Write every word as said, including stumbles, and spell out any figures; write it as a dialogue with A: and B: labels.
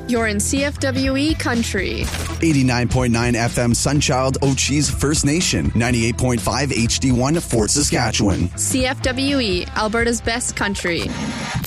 A: You're in C F W E country.
B: eighty-nine point nine F M Sunchild, Ochies First Nation. ninety-eight point five H D one Fort Saskatchewan.
A: C F W E, Alberta's best country.